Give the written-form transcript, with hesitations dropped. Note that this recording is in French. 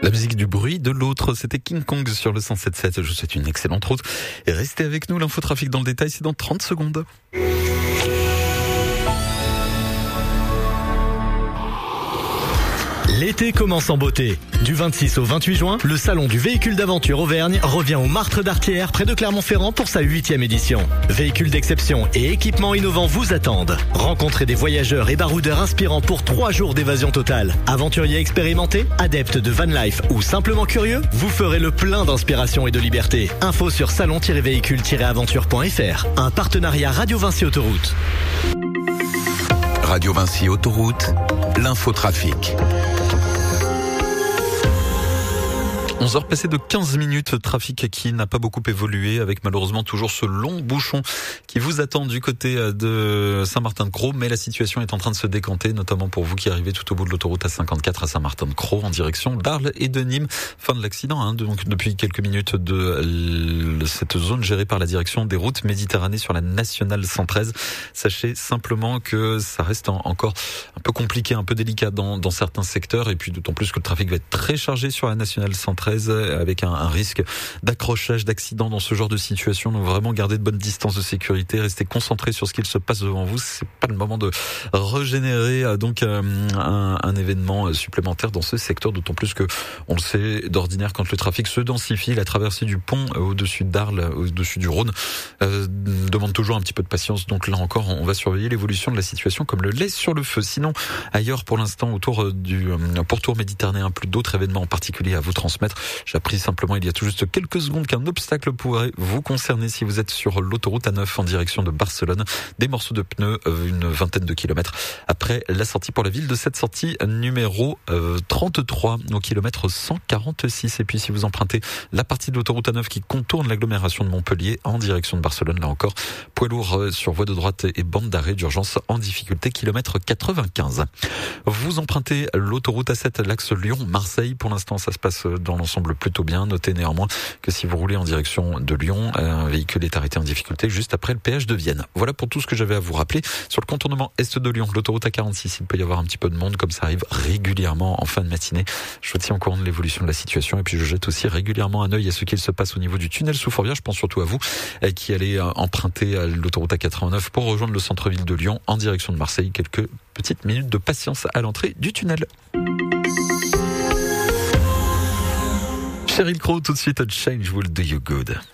La musique du bruit de l'autre, c'était King Kong sur le 107.7. Je vous souhaite une excellente route. Et restez avec nous, l'infotrafic dans le détail, c'est dans 30 secondes. L'été commence en beauté. Du 26 au 28 juin, le salon du véhicule d'aventure Auvergne revient au Martre d'Artière près de Clermont-Ferrand pour sa 8e édition. Véhicules d'exception et équipements innovants vous attendent. Rencontrez des voyageurs et baroudeurs inspirants pour 3 jours d'évasion totale. Aventuriers expérimentés, adeptes de van life ou simplement curieux, vous ferez le plein d'inspiration et de liberté. Info sur salon-véhicule-aventure.fr. Un partenariat Radio Vinci Autoroute. Radio Vinci Autoroute, l'infotrafic. 11h passées de 15 minutes, trafic qui n'a pas beaucoup évolué avec malheureusement toujours ce long bouchon qui vous attend du côté de Saint-Martin-de-Crau, mais la situation est en train de se décanter, notamment pour vous qui arrivez tout au bout de l'autoroute A54 à Saint-Martin-de-Crau en direction d'Arles et de Nîmes. Fin de l'accident, donc depuis quelques minutes de cette zone gérée par la direction des routes Méditerranée sur la nationale 113. Sachez simplement que ça reste encore un peu compliqué, un peu délicat dans certains secteurs, et puis d'autant plus que le trafic va être très chargé sur la nationale 113 avec un risque d'accrochage, d'accident dans ce genre de situation. Donc vraiment garder de bonnes distances de sécurité, rester concentré sur ce qu'il se passe devant vous. C'est pas le moment de régénérer donc un événement supplémentaire dans ce secteur, d'autant plus que on le sait d'ordinaire quand le trafic se densifie, la traversée du pont au-dessus d'Arles, au-dessus du Rhône demande toujours un petit peu de patience. Donc là encore, on va surveiller l'évolution de la situation comme le lait sur le feu. Sinon, ailleurs pour l'instant autour du pourtour méditerranéen, plus d'autres événements en particulier à vous transmettre. J'ai appris simplement il y a tout juste quelques secondes qu'un obstacle pourrait vous concerner si vous êtes sur l'autoroute A9 en direction de Barcelone. Des morceaux de pneus, une vingtaine de kilomètres après la sortie pour la ville de cette sortie numéro 33 au kilomètre 146. Et puis si vous empruntez la partie de l'autoroute A9 qui contourne l'agglomération de Montpellier en direction de Barcelone, là encore, poids lourd sur voie de droite et bande d'arrêt d'urgence en difficulté, kilomètre 95. Vous empruntez l'autoroute A7, l'axe Lyon-Marseille. Pour l'instant, ça se passe dans l'ensemble plutôt bien. Notez néanmoins que si vous roulez en direction de Lyon, un véhicule est arrêté en difficulté juste après le péage de Vienne. Voilà pour tout ce que j'avais à vous rappeler. Sur le contournement est de Lyon, l'autoroute A46, il peut y avoir un petit peu de monde comme ça arrive régulièrement en fin de matinée. Je vous tiens au courant de l'évolution de la situation et puis je jette aussi régulièrement un œil à ce qu'il se passe au niveau du tunnel sous Fourvière. Je pense surtout à vous qui allez emprunter l'autoroute A89 pour rejoindre le centre-ville de Lyon en direction de Marseille. Quelques petites minutes de patience à l'entrée du tunnel. Sheryl Crow tout de suite, Change Will Do You Good.